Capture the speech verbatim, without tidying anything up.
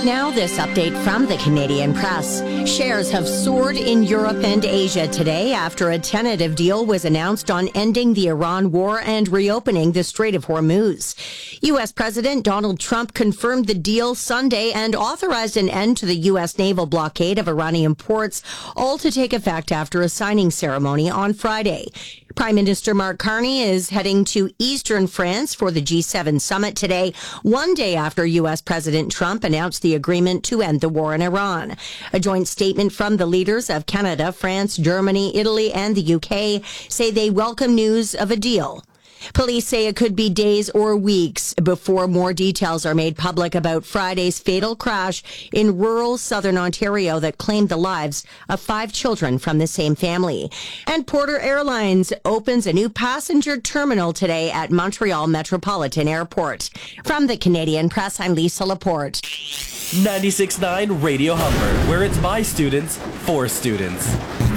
Now this update from the Canadian Press. Shares have soared in Europe and Asia today after a tentative deal was announced on ending the Iran war and reopening the Strait of Hormuz. U S. President Donald Trump confirmed the deal Sunday and authorized an end to the U S naval blockade of Iranian ports, all to take effect after a signing ceremony on Friday. Prime Minister Mark Carney is heading to eastern France for the G seven summit today, one day after U S. President Trump announced the agreement to end the war in Iran. A joint statement from the leaders of Canada, France, Germany, Italy, and the U K say they welcome news of a deal. Police say it could be days or weeks before more details are made public about Friday's fatal crash in rural southern Ontario that claimed the lives of five children from the same family. And Porter Airlines opens a new passenger terminal today at Montreal Metropolitan Airport. From the Canadian Press, I'm Lisa Laporte. ninety-six point nine Radio Humber, where it's by students, for students.